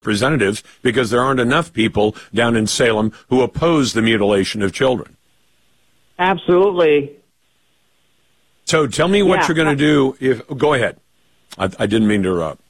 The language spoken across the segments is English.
Representatives because there aren't enough people down in Salem who oppose the mutilation of children. Absolutely. So tell me what you're going to do. Go ahead. I didn't mean to interrupt.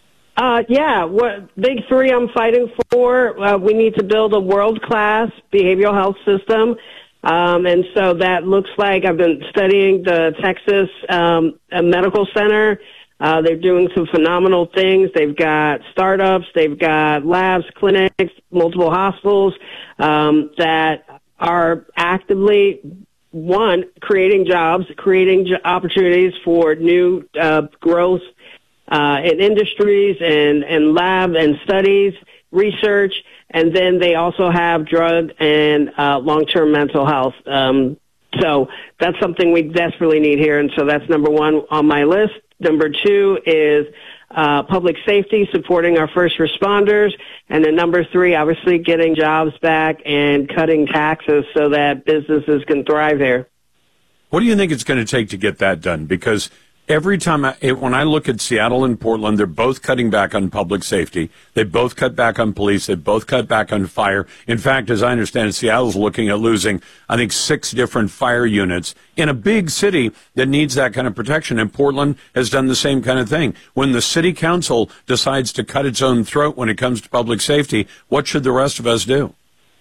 What big three I'm fighting for, we need to build a world-class behavioral health system. And so that looks like I've been studying the Texas Medical Center. They're doing some phenomenal things. They've got startups, they've got labs, clinics, multiple hospitals that are actively, one, creating jobs, creating opportunities for new growth in industries and lab and studies, research, and then they also have drug and long-term mental health. So that's something we desperately need here, and so that's number one on my list. Number two is public safety, supporting our first responders. And then number three, obviously getting jobs back and cutting taxes so that businesses can thrive here. What do you think it's going to take to get that done? Because every time when I look at Seattle and Portland, they're both cutting back on public safety. They both cut back on police. They both cut back on fire. In fact, as I understand it, Seattle's looking at losing, I think, 6 different fire units in a big city that needs that kind of protection. And Portland has done the same kind of thing. When the city council decides to cut its own throat when it comes to public safety, what should the rest of us do?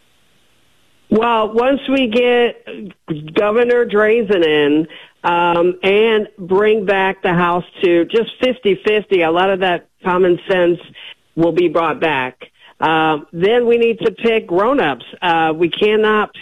Well, once we get Governor Drazen in, and bring back the House to just 50-50. A lot of that common sense will be brought back. Then we need to pick grown-ups. We cannot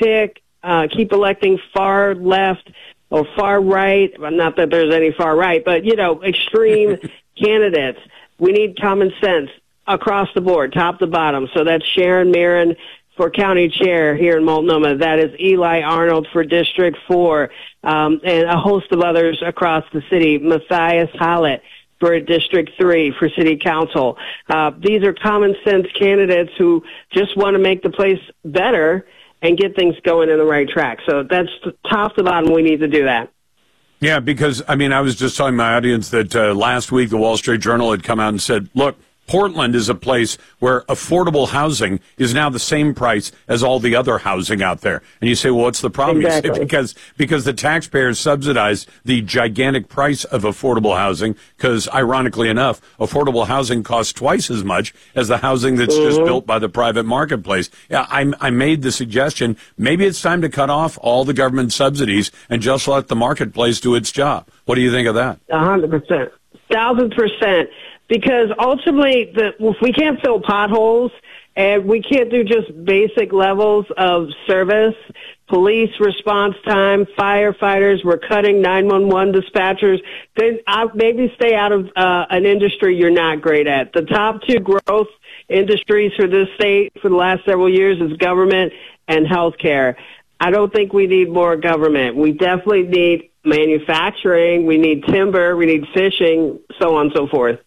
keep electing far left or far right. Well, not that there's any far right, but, extreme candidates. We need common sense across the board, top to bottom. So that's Sharon Marin for county chair here in Multnomah. That is Eli Arnold for District 4, and a host of others across the city. Matthias Hallett for District 3 for city council. These are common sense candidates who just want to make the place better and get things going in the right track. So that's top to bottom. We need to do that. Yeah, because, I was just telling my audience that last week the Wall Street Journal had come out and said, look, Portland is a place where affordable housing is now the same price as all the other housing out there. And you say, well, what's the problem? Exactly. You say, because the taxpayers subsidize the gigantic price of affordable housing, because ironically enough, affordable housing costs twice as much as the housing that's just built by the private marketplace. Yeah, I made the suggestion, maybe it's time to cut off all the government subsidies and just let the marketplace do its job. What do you think of that? 100%. 1,000%. Because ultimately, if we can't fill potholes and we can't do just basic levels of service, police response time, firefighters, we're cutting 911 dispatchers, then maybe stay out of an industry you're not great at. The top 2 growth industries for this state for the last several years is government and healthcare. I don't think we need more government. We definitely need manufacturing, we need timber, we need fishing, so on and so forth.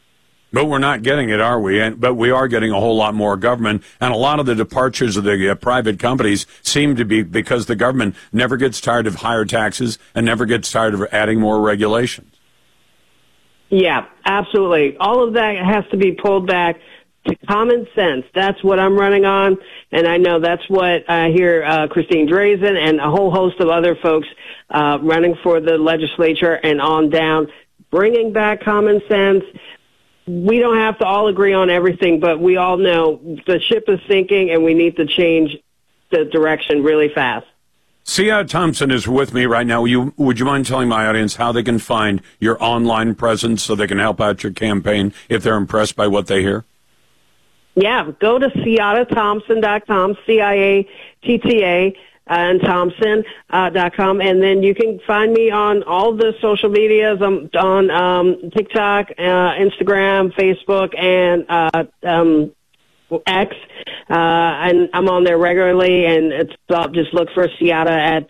But we're not getting it, are we? But we are getting a whole lot more government, and a lot of the departures of the private companies seem to be because the government never gets tired of higher taxes and never gets tired of adding more regulations. Yeah, absolutely. All of that has to be pulled back to common sense. That's what I'm running on, and I know that's what I hear Christine Drazen and a whole host of other folks running for the legislature and on down, bringing back common sense. We don't have to all agree on everything, but we all know the ship is sinking and we need to change the direction really fast. Sia Thompson is with me right now. Would you mind telling my audience how they can find your online presence so they can help out your campaign if they're impressed by what they hear? Yeah, go to CiataThompson.com, CIATTA, and Thompson.com, and then you can find me on all the social medias. I'm on TikTok, Instagram, Facebook, and X, and I'm on there regularly, and just look for Seattle at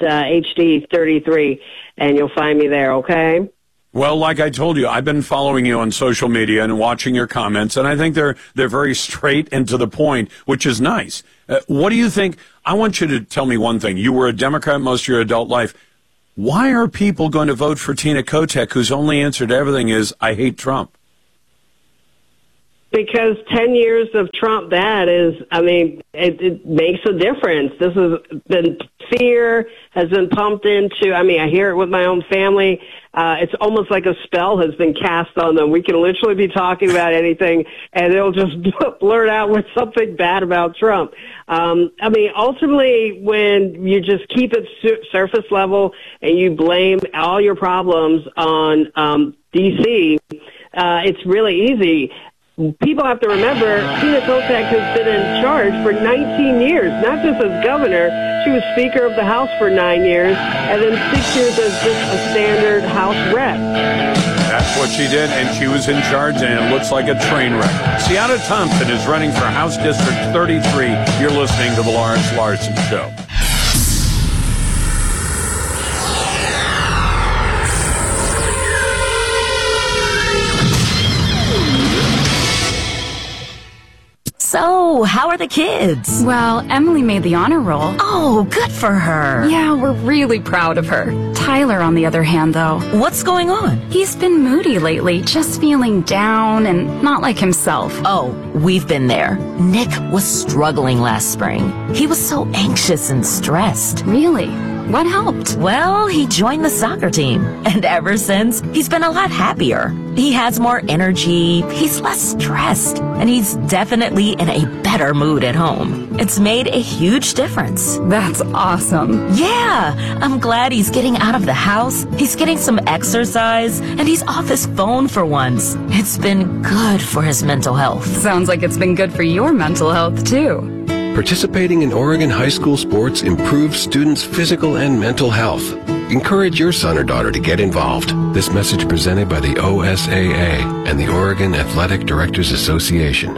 HD33, and you'll find me there, okay? Well, like I told you, I've been following you on social media and watching your comments, and I think they're very straight and to the point, which is nice. What do you think? I want you to tell me one thing. You were a Democrat most of your adult life. Why are people going to vote for Tina Kotek, whose only answer to everything is, I hate Trump? because 10 years of Trump bad it makes a difference. This has been fear has been pumped into, I hear it with my own family. It's almost like a spell has been cast on them. We can literally be talking about anything and it'll just blurt out with something bad about Trump. Ultimately, when you just keep it surface level and you blame all your problems on D.C., it's really easy. People have to remember Tina Kotek has been in charge for 19 years, not just as governor. She was Speaker of the House for 9 years, and then 6 years as just a standard House rep. That's what she did, and she was in charge, and it looks like a train wreck. Seatta Thompson is running for House District 33. You're listening to The Lawrence Larson Show. So, how are the kids? Well, Emily made the honor roll. Oh, good for her. Yeah, we're really proud of her. Tyler, on the other hand, though. What's going on? He's been moody lately, just feeling down and not like himself. Oh, we've been there. Nick was struggling last spring. He was so anxious and stressed. Really? What helped? Well, he joined the soccer team. And ever since, he's been a lot happier. He has more energy, he's less stressed, and he's definitely in a better mood at home. It's made a huge difference. That's awesome. Yeah, I'm glad he's getting out of the house, he's getting some exercise, and he's off his phone for once. It's been good for his mental health. Sounds like it's been good for your mental health, too. Participating in Oregon high school sports improves students' physical and mental health. Encourage your son or daughter to get involved. This message presented by the OSAA and the Oregon Athletic Directors Association.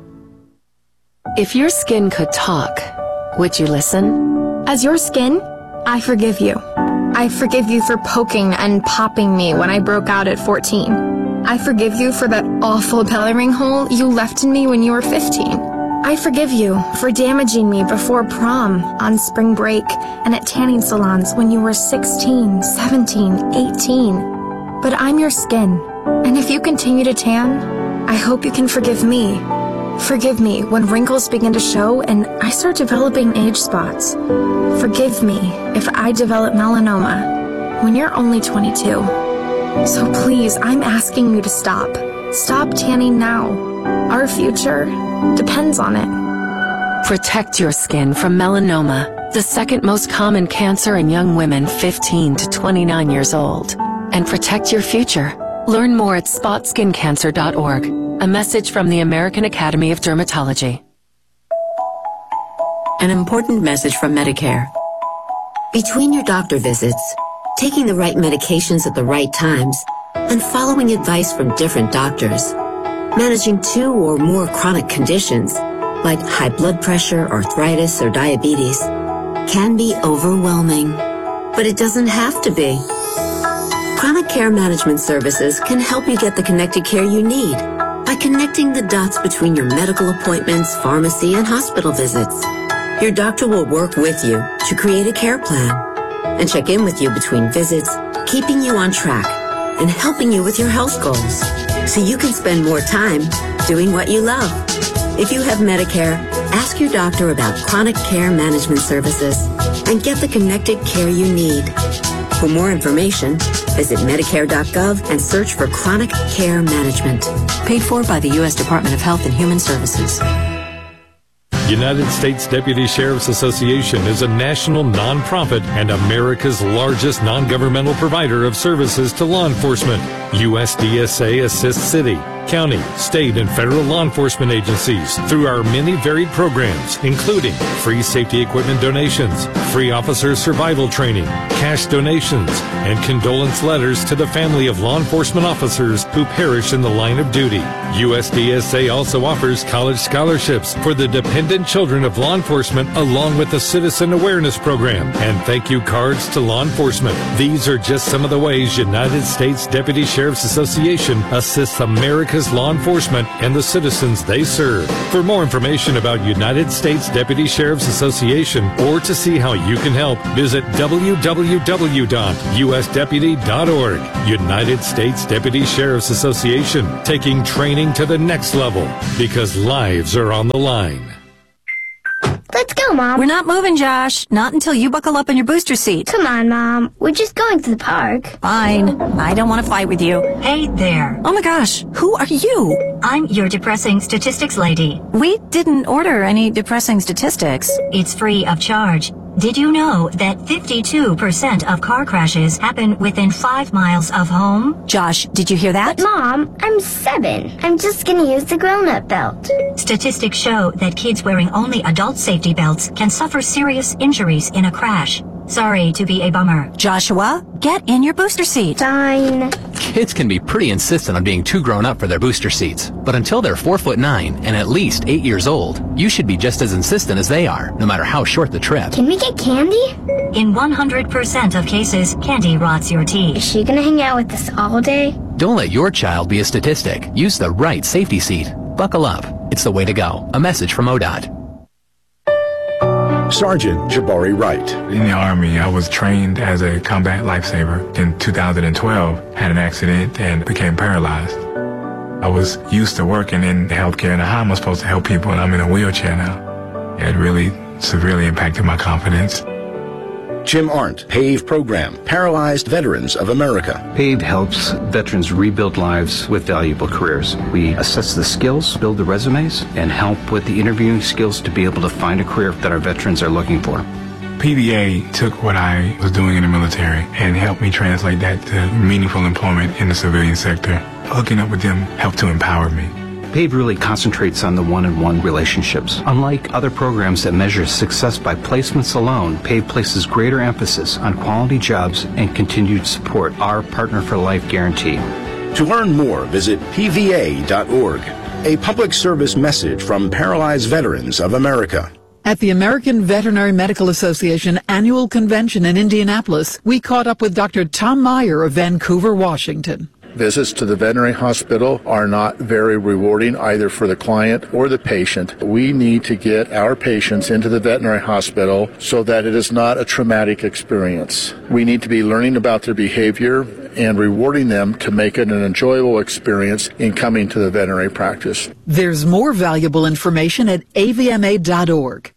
If your skin could talk, would you listen? As your skin, I forgive you. I forgive you for poking and popping me when I broke out at 14. I forgive you for that awful belly ring hole you left in me when you were 15. I forgive you for damaging me before prom, on spring break, and at tanning salons when you were 16, 17, 18. But I'm your skin, and if you continue to tan, I hope you can forgive me. Forgive me when wrinkles begin to show and I start developing age spots. Forgive me if I develop melanoma when you're only 22. So please, I'm asking you to stop. Stop tanning now. Our future depends on it. Protect your skin from melanoma, the second most common cancer in young women 15 to 29 years old. And protect your future. Learn more at spotskincancer.org. A message from the American Academy of Dermatology. An important message from Medicare. Between your doctor visits, taking the right medications at the right times, and following advice from different doctors, managing 2 or more chronic conditions, like high blood pressure, arthritis, or diabetes, can be overwhelming. But it doesn't have to be. Chronic Care Management Services can help you get the connected care you need by connecting the dots between your medical appointments, pharmacy, and hospital visits. Your doctor will work with you to create a care plan and check in with you between visits, keeping you on track and helping you with your health goals, so you can spend more time doing what you love. If you have Medicare, ask your doctor about Chronic Care Management Services and get the connected care you need. For more information, visit Medicare.gov and search for Chronic Care Management. Paid for by the U.S. Department of Health and Human Services. United States Deputy Sheriff's Association is a national nonprofit and America's largest non-governmental provider of services to law enforcement. USDSA assists city, county, state, and federal law enforcement agencies through our many varied programs, including free safety equipment donations, free officer survival training, cash donations, and condolence letters to the family of law enforcement officers who perish in the line of duty. USDSA also offers college scholarships for the dependent children of law enforcement, along with the Citizen Awareness Program and thank you cards to law enforcement. These are just some of the ways United States Deputy Sheriff's Association assists America's America's law enforcement and the citizens they serve. For more information about United States Deputy Sheriff's Association or to see how you can help, visit www.usdeputy.org. United States Deputy Sheriff's Association, taking training to the next level because lives are on the line. Let's go, Mom. We're not moving, Josh. Not until you buckle up in your booster seat. Come on, Mom. We're just going to the park. Fine. I don't want to fight with you. Hey there. Oh my gosh. Who are you? I'm your depressing statistics lady. We didn't order any depressing statistics. It's free of charge. Did you know that 52% of car crashes happen within 5 miles of home? Josh, did you hear that? But Mom, I'm 7. I'm just gonna use the grown-up belt. Statistics show that kids wearing only adult safety belts can suffer serious injuries in a crash. Sorry to be a bummer. Joshua, get in your booster seat. Fine. Kids can be pretty insistent on being too grown up for their booster seats. But until they're 4'9" and at least 8 years old, you should be just as insistent as they are, no matter how short the trip. Can we get candy? In 100% of cases, candy rots your teeth. Is she gonna hang out with us all day? Don't let your child be a statistic. Use the right safety seat. Buckle up. It's the way to go. A message from ODOT. Sergeant Jabari Wright. In the Army, I was trained as a combat lifesaver. In 2012, had an accident and became paralyzed. I was used to working in healthcare and how am I supposed to help people, and I'm in a wheelchair now. It really severely impacted my confidence. Jim Arndt, PAVE Program, Paralyzed Veterans of America. PAVE helps veterans rebuild lives with valuable careers. We assess the skills, build the resumes, and help with the interviewing skills to be able to find a career that our veterans are looking for. PVA took what I was doing in the military and helped me translate that to meaningful employment in the civilian sector. Hooking up with them helped to empower me. PAVE really concentrates on the one-on-one relationships. Unlike other programs that measure success by placements alone, PAVE places greater emphasis on quality jobs and continued support, our Partner for Life guarantee. To learn more, visit pva.org. A public service message from Paralyzed Veterans of America. At the American Veterinary Medical Association annual convention in Indianapolis, we caught up with Dr. Tom Meyer of Vancouver, Washington. Visits to the veterinary hospital are not very rewarding either for the client or the patient. We need to get our patients into the veterinary hospital so that it is not a traumatic experience. We need to be learning about their behavior and rewarding them to make it an enjoyable experience in coming to the veterinary practice. There's more valuable information at avma.org.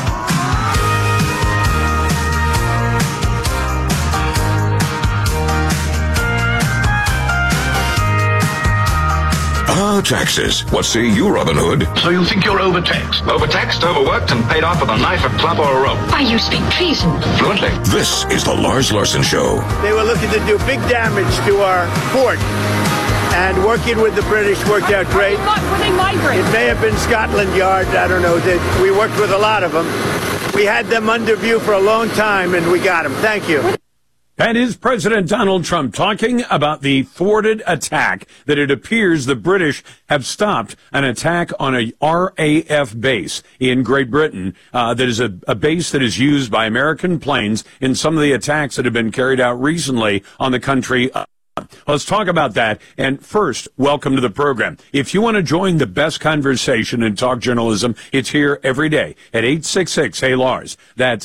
Taxes. What say you, Robin Hood? So you think you're overtaxed? Overtaxed, overworked, and paid off with a knife, a club, or a rope. Why, you speak treason. Fluently. This is the Lars Larson Show. They were looking to do big damage to our fort, and working with the British worked out great. It may have been Scotland Yard, I don't know. We worked with a lot of them. We had them under view for a long time, and we got them. Thank you. That is President Donald Trump talking about the thwarted attack that it appears the British have stopped an attack on a RAF base in Great Britain that is a base that is used by American planes in some of the attacks that have been carried out recently on the country. Let's talk about that. And first, welcome to the program. If you want to join the best conversation in talk journalism, it's here every day at 866-HEY-LARS. That's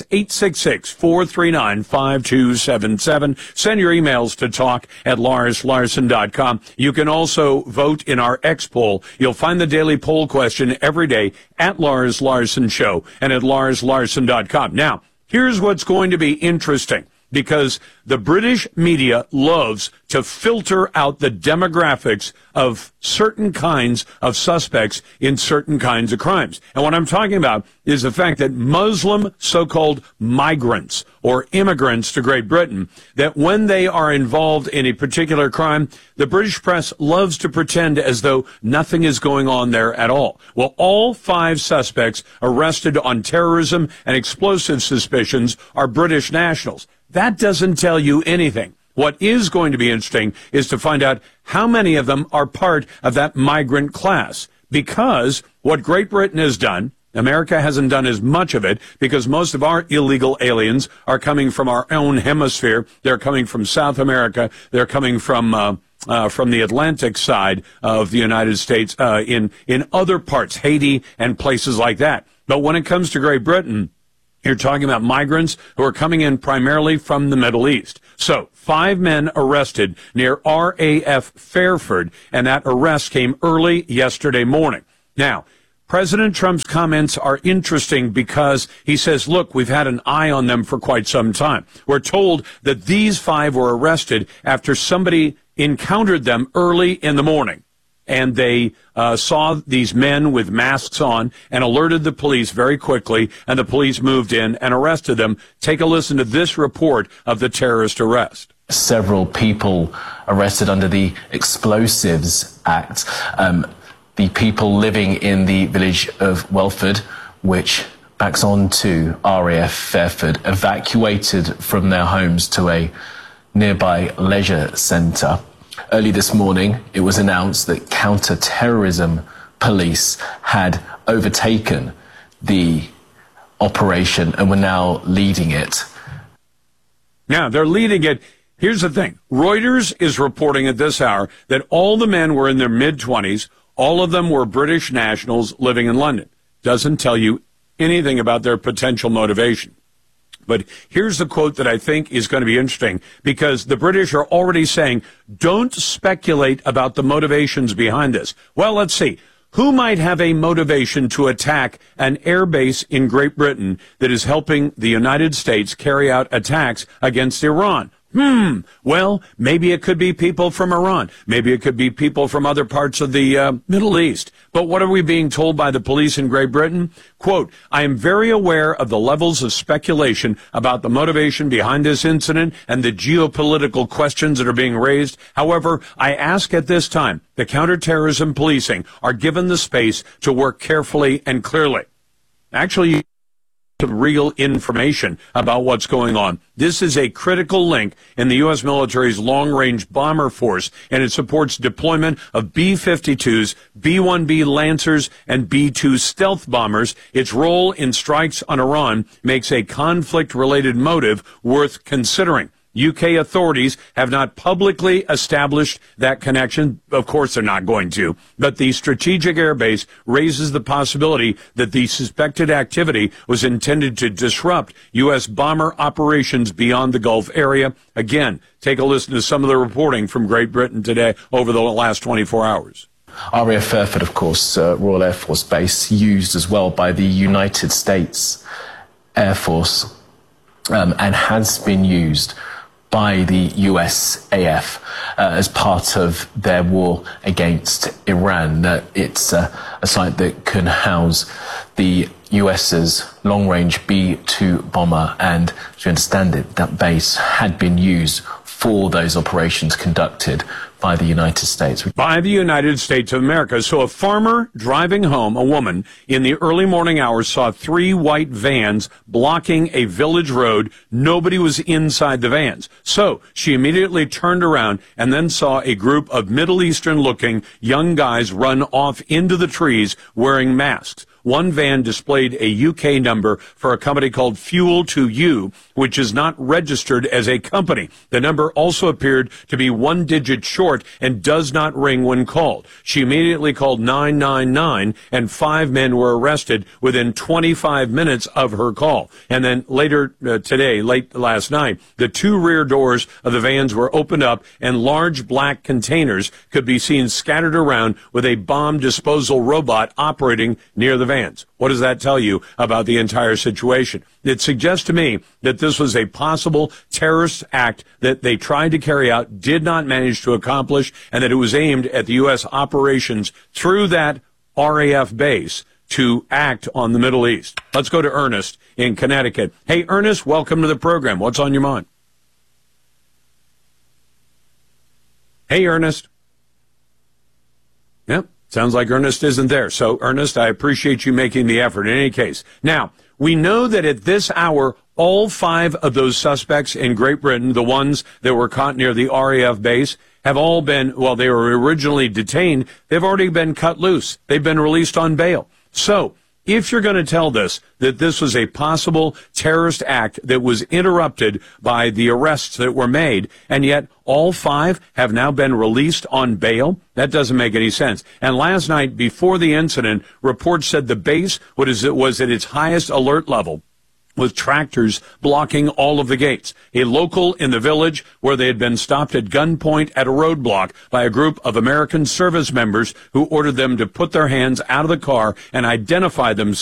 866-439-5277. Send your emails to talk@LarsLarson.com. You can also vote in our X poll. You'll find the daily poll question every day at Lars Larson Show and at LarsLarson.com. Now, here's what's going to be interesting, because the British media loves to filter out the demographics of certain kinds of suspects in certain kinds of crimes. And what I'm talking about is the fact that Muslim so-called migrants or immigrants to Great Britain, that when they are involved in a particular crime, the British press loves to pretend as though nothing is going on there at all. Well, all 5 suspects arrested on terrorism and explosive suspicions are British nationals. That doesn't tell you anything. What is going to be interesting is to find out how many of them are part of that migrant class. Because what Great Britain has done, America hasn't done as much of it, because most of our illegal aliens are coming from our own hemisphere. They're coming from South America. They're coming from from the Atlantic side of the United States in other parts, Haiti and places like that. But when it comes to Great Britain, you're talking about migrants who are coming in primarily from the Middle East. So 5 men arrested near RAF Fairford, and that arrest came early yesterday morning. Now, President Trump's comments are interesting because he says, look, we've had an eye on them for quite some time. We're told that these 5 were arrested after somebody encountered them early in the morning. And they saw these men with masks on and alerted the police very quickly, and the police moved in and arrested them. Take a listen to this report of the terrorist arrest. Several people arrested under the Explosives Act. The people living in the village of Welford, which backs on to RAF Fairford, evacuated from their homes to a nearby leisure centre. Early this morning, it was announced that counter-terrorism police had overtaken the operation and were now leading it. Now, they're leading it. Here's the thing. Reuters is reporting at this hour that all the men were in their mid-20s. All of them were British nationals living in London. Doesn't tell you anything about their potential motivation. But here's the quote that I think is going to be interesting, because the British are already saying, don't speculate about the motivations behind this. Well, let's see. Who might have a motivation to attack an air base in Great Britain that is helping the United States carry out attacks against Iran? Well, maybe it could be people from Iran. Maybe it could be people from other parts of the Middle East. But what are we being told by the police in Great Britain? Quote, I am very aware of the levels of speculation about the motivation behind this incident and the geopolitical questions that are being raised. However, I ask at this time, the counterterrorism policing are given the space to work carefully and clearly. Actually, real information about what's going on. This is a critical link in the U.S. military's long-range bomber force, and it supports deployment of B-52s, B-1B Lancers, and B-2 stealth bombers. Its role in strikes on Iran makes a conflict-related motive worth considering. UK authorities have not publicly established that connection. Of course, they're not going to. But the strategic airbase raises the possibility that the suspected activity was intended to disrupt U.S. bomber operations beyond the Gulf area. Again, take a listen to some of the reporting from Great Britain today over the last 24 hours. RAF Fairford, of course, Royal Air Force Base, used as well by the United States Air Force, and has been used by the USAF as part of their war against Iran. It's a site that can house the US's long-range B-2 bomber, and as you understand it, that base had been used for those operations conducted by the United States. By the United States of America. So a farmer driving home, a woman, in the early morning hours saw 3 white vans blocking a village road. Nobody was inside the vans. So she immediately turned around and then saw a group of Middle Eastern-looking young guys run off into the trees wearing masks. One van displayed a UK number for a company called Fuel to You, which is not registered as a company. The number also appeared to be 1 digit short and does not ring when called. She immediately called 999, and 5 men were arrested within 25 minutes of her call. And then later today, late last night, the 2 rear doors of the vans were opened up, and large black containers could be seen scattered around with a bomb disposal robot operating near the vans. What does that tell you about the entire situation? It suggests to me that this was a possible terrorist act that they tried to carry out, did not manage to accomplish, and that it was aimed at the U.S. operations through that RAF base to act on the Middle East. Let's go to Ernest in Connecticut. Hey, Ernest, welcome to the program. What's on your mind? Hey, Ernest. Yep. Sounds like Ernest isn't there. So, Ernest, I appreciate you making the effort in any case. Now, we know that at this hour, all 5 of those suspects in Great Britain, the ones that were caught near the RAF base, have all been, well, they were originally detained. They've already been cut loose. They've been released on bail. So, if you're going to tell this, that this was a possible terrorist act that was interrupted by the arrests that were made, and yet all 5 have now been released on bail, that doesn't make any sense. And last night, before the incident, reports said the base was at its highest alert level, with tractors blocking all of the gates. A local in the village where they had been stopped at gunpoint at a roadblock by a group of American service members who ordered them to put their hands out of the car and identify themselves